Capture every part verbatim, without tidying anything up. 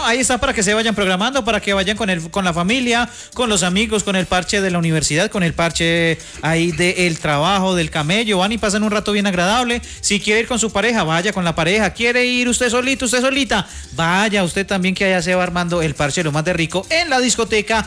Bueno, ahí está para que se vayan programando, para que vayan con el, con la familia, con los amigos, con el parche de la universidad, con el parche ahí del trabajo, del camello, van y pasan un rato bien agradable. Si quiere ir con su pareja, vaya con la pareja. Quiere ir usted solito, usted solita, vaya usted también, que allá se va armando el parche lo más de rico en la discoteca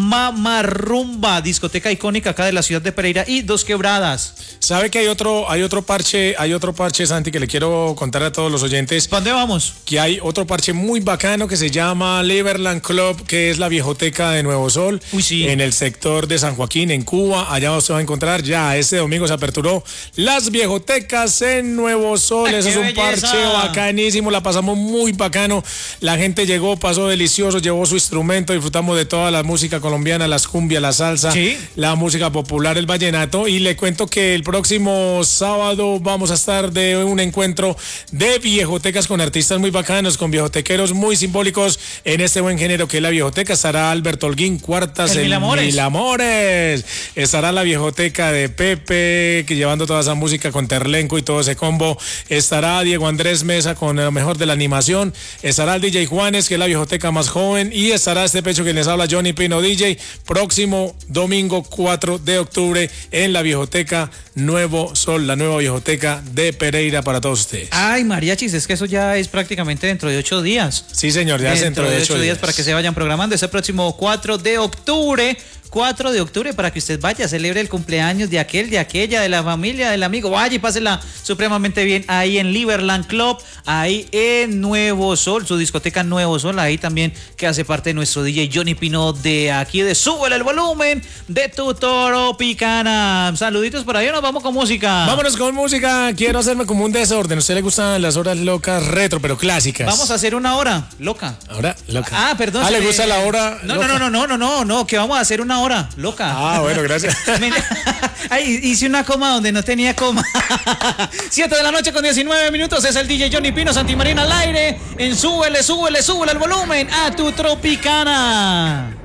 Mamarrumba, discoteca icónica acá de la ciudad de Pereira y Dos Quebradas. ¿Sabe que hay otro, hay otro parche, hay otro parche, Santi, que le quiero contar a todos los oyentes? ¿Para dónde vamos? Que hay otro parche muy bacano que se llama Liberland Club, que es la viejoteca de Nuevo Sol. Uy, sí. En el sector de San Joaquín, en Cuba. Allá usted va a encontrar, ya este domingo se aperturó las viejotecas en Nuevo Sol. Eso es un belleza! parche bacanísimo, la pasamos muy bacano. La gente llegó, pasó delicioso, llevó su instrumento, disfrutamos de toda la música colombiana, las cumbias, la salsa, ¿sí? La música popular, el vallenato. Y le cuento que el próximo sábado vamos a estar de un encuentro de viejotecas con artistas muy bacanos, con viejotequeros muy simbólicos en este buen género que es la viejoteca. Estará Alberto Holguín Cuartas, el el Mil Amores. Mil Amores. Estará la viejoteca de Pepe, que llevando toda esa música con Terlenco y todo ese combo. Estará Diego Andrés Mesa con lo mejor de la animación. Estará el D J Juanes, que es la viejoteca más joven. Y estará este pecho que les habla, Johnny Pino D J, próximo domingo cuatro de octubre en la viejoteca Nuevo Sol, la nueva viejoteca de Pereira para todos ustedes. Ay, mariachis, es que eso ya es prácticamente dentro de ocho días. Sí, señor, ya es dentro, dentro de de ocho ocho días días. para que se vayan programando ese próximo cuatro de octubre. cuatro de octubre para que usted vaya, celebre el cumpleaños de aquel, de aquella, de la familia, del amigo. Vaya y pásela supremamente bien ahí en Liberland Club, ahí en Nuevo Sol, su discoteca Nuevo Sol, ahí también que hace parte de nuestro D J Johnny Pino de aquí de Súbele el Volumen de Tu Tropicana. Saluditos por ahí, nos vamos con música. Vámonos con música. Quiero hacerme como un desorden. ¿A usted le gustan las horas locas retro, pero clásicas? Vamos a hacer una hora loca. Ahora loca. Ah, perdón. Ah, ¿le se- gusta la hora No, loca? no, no, no, no, no, no, que vamos a hacer una hora loca. Ah, bueno, gracias. Ay, hice una coma donde no tenía coma. siete de la noche con diecinueve minutos. Es el D J Johnny Pino Santimarina al aire. En Súbele, súbele, súbele el volumen a Tu Tropicana.